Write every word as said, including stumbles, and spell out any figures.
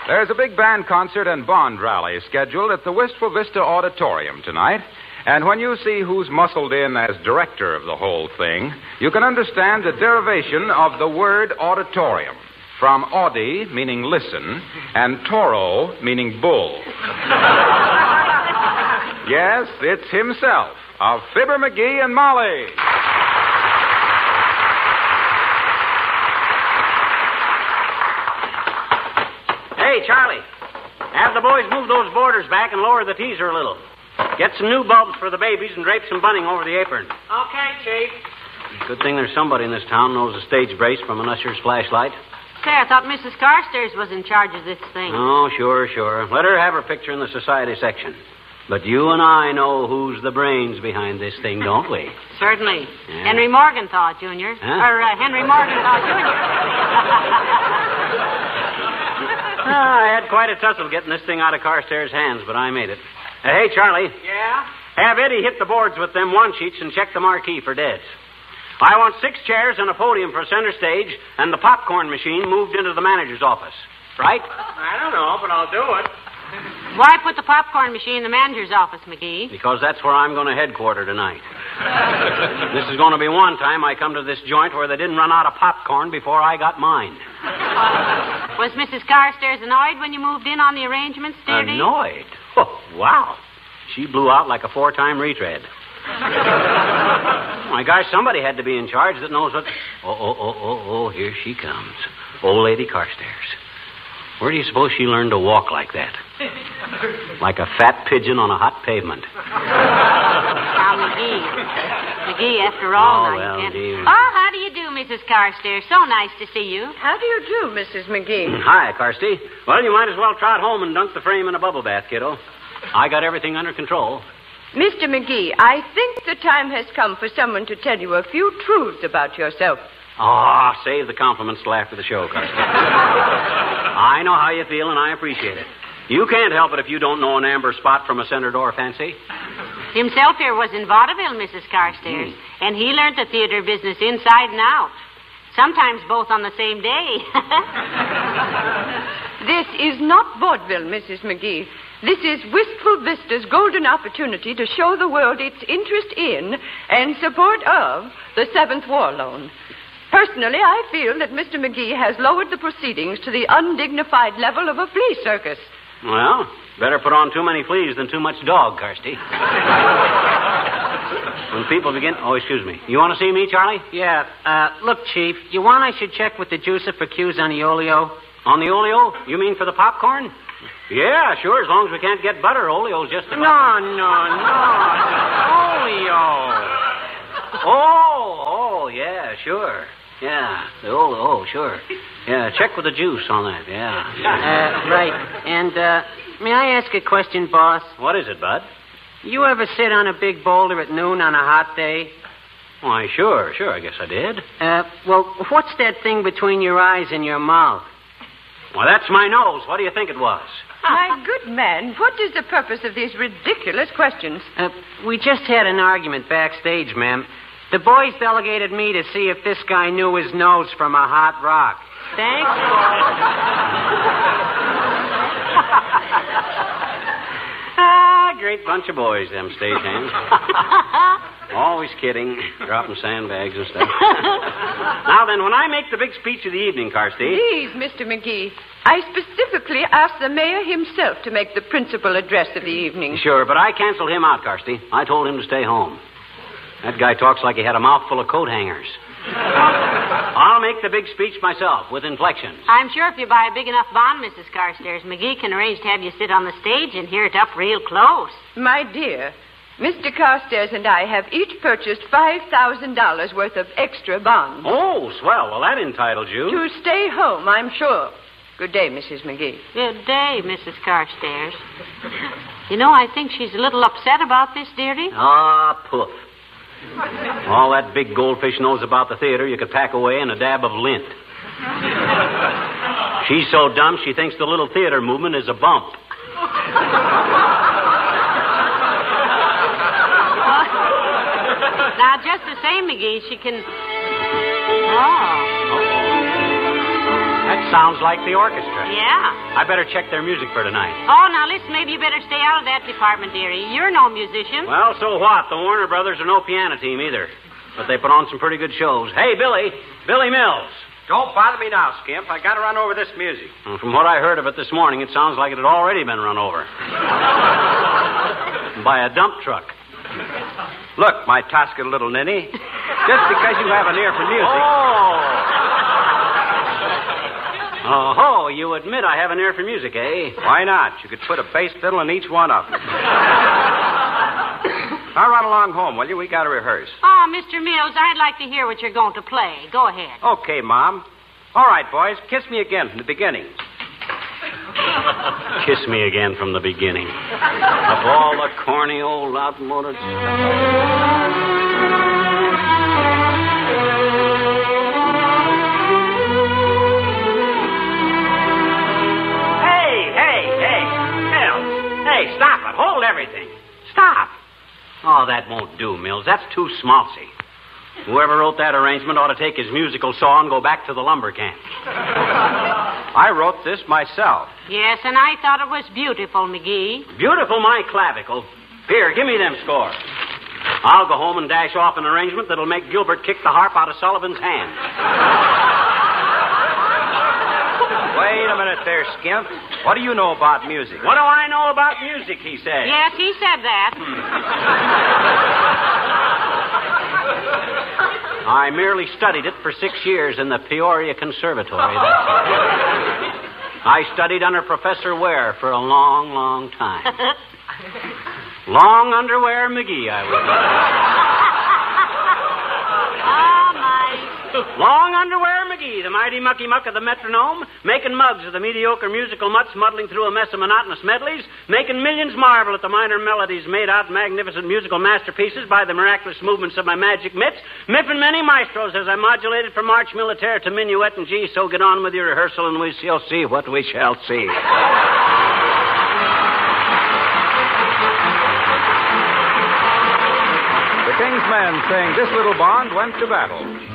There's a big band concert and bond rally scheduled at the Wistful Vista Auditorium tonight. And when you see who's muscled in as director of the whole thing, you can understand the derivation of the word auditorium. From audi, meaning listen, and toro, meaning bull. Yes, it's himself, of Fibber McGee and Molly. Hey, Charlie, have the boys move those borders back and lower the teaser a little. Get some new bulbs for the babies and drape some bunting over the apron. Okay, Chief. Good thing there's somebody in this town knows a stage brace from an usher's flashlight. Say, I thought Missus Carstairs was in charge of this thing. Oh, sure, sure. Let her have her picture in the society section. But you and I know who's the brains behind this thing, don't we? Certainly. Yeah. Henry Morgenthau, Junior Huh? Or uh, Henry Morgenthau, Junior Ah, I had quite a tussle getting this thing out of Carstairs' hands, but I made it. Uh, hey, Charlie. Yeah? Have Eddie hit the boards with them one sheets and check the marquee for deads. I want six chairs and a podium for center stage and the popcorn machine moved into the manager's office. Right? I don't know, but I'll do it. Why put the popcorn machine in the manager's office, McGee? Because that's where I'm going to headquarter tonight. This is going to be one time I come to this joint where they didn't run out of popcorn before I got mine. Was Missus Carstairs annoyed when you moved in on the arrangements, dearie? Annoyed? Oh, wow. She blew out like a four-time retread. Oh, my gosh, somebody had to be in charge that knows what... Oh, oh, oh, oh, oh, here she comes. Old Lady Carstairs. Where do you suppose she learned to walk like that? Like a fat pigeon on a hot pavement. Now, McGee. McGee, after all, Oh, now well, you can't... dear. Oh, how do you do, Missus Carstairs? So nice to see you. How do you do, Missus McGee? Hi, Carsty. Well, you might as well trot home and dunk the frame in a bubble bath, kiddo. I got everything under control. Mister McGee, I think the time has come for someone to tell you a few truths about yourself. Ah, oh, save the compliments till after the show, Carsty. I know how you feel, and I appreciate it. You can't help it if you don't know an amber spot from a center door fancy. Himself here was in vaudeville, Missus Carstairs, Mm. and he learned the theater business inside and out. Sometimes both on the same day. This is not vaudeville, Missus McGee. This is Wistful Vista's golden opportunity to show the world its interest in and support of the Seventh War Loan. Personally, I feel that Mister McGee has lowered the proceedings to the undignified level of a flea circus. Well, better put on too many fleas than too much dog, Carsty. When people begin... Oh, excuse me. You want to see me, Charlie? Yeah. Uh, look, Chief, you want I should check with the juicer for cues on the oleo? On the oleo? You mean for the popcorn? Yeah, sure, as long as we can't get butter. Oleo's just about... No, no, no. Oleo. Oh, oh, yeah, sure. Yeah, the oleo, oh, sure. Yeah, check with the juice on that, yeah. yeah. Uh, right. And, uh, may I ask a question, boss? What is it, Bud? You ever sit on a big boulder at noon on a hot day? Why, sure, sure, I guess I did. Uh, well, what's that thing between your eyes and your mouth? Well, that's my nose. What do you think it was? My good man, what is the purpose of these ridiculous questions? Uh, we just had an argument backstage, ma'am. The boys delegated me to see if this guy knew his nose from a hot rock. Thanks, Ah, great bunch of boys, them stage hands. Always kidding, dropping sandbags and stuff. Now then, when I make the big speech of the evening, Carsty... Please, Mister McGee, I specifically asked the mayor himself to make the principal address of the evening. Sure, but I canceled him out, Carsty. I told him to stay home. That guy talks like he had a mouthful of coat hangers. I'll make the big speech myself, with inflections. I'm sure if you buy a big enough bond, Missus Carstairs, McGee can arrange to have you sit on the stage and hear it up real close. My dear, Mister Carstairs and I have each purchased five thousand dollars worth of extra bonds. Oh, swell. Well, that entitles you. To stay home, I'm sure. Good day, Missus McGee. Good day, Missus Carstairs. You know, I think she's a little upset about this, dearie. Ah, poof. All that big goldfish knows about the theater you could pack away in a dab of lint. She's so dumb she thinks the little theater movement is a bump. Now, just the same, McGee, she can... Oh. Uh-oh. That sounds like the orchestra. Yeah. I better check their music for tonight. Oh, now listen, maybe you better stay out of that department, dearie. You're no musician. Well, so what? The Warner Brothers are no piano team either. But they put on some pretty good shows. Hey, Billy. Billy Mills. Don't bother me now, Skimp. I gotta run over this music. Well, from what I heard of it this morning, it sounds like it had already been run over. By a dump truck. Look, my tosca little ninny. Just because you have an ear for music. Oh. Oh, you admit I have an ear for music, eh? Why not? You could put a bass fiddle in each one of them. Now run along home, will you? We gotta rehearse. Oh, Mister Mills, I'd like to hear what you're going to play. Go ahead. Okay, Mom. All right, boys, kiss me again from the beginning. Kiss me again from the beginning. Of all the corny old outmoded Hey, hey, hey. Mills. Hey, stop it. Hold everything. Stop. Oh, that won't do, Mills. That's too schmaltzy. Whoever wrote that arrangement ought to take his musical saw and go back to the lumber camp. I wrote this myself. Yes, and I thought it was beautiful, McGee. Beautiful, my clavicle. Here, give me them scores. I'll go home and dash off an arrangement that'll make Gilbert kick the harp out of Sullivan's hand. Wait a minute there, Skimp. What do you know about music? What do I know about music, he said. Yes, he said that. I merely studied it for six years in the Peoria Conservatory. That's it. I studied under Professor Ware for a long, long time. Long Underwear McGee, I would say. Oh, my. Long Underwear McGee, the mighty mucky muck of the metronome, making mugs of the mediocre musical mutts muddling through a mess of monotonous medleys, making millions marvel at the minor melodies made out magnificent musical masterpieces by the miraculous movements of my magic mitts, miffing many maestros as I modulated from March Militaire to minuet and G, so get on with your rehearsal and we shall see what we shall see. The King's men saying this little bond went to battle.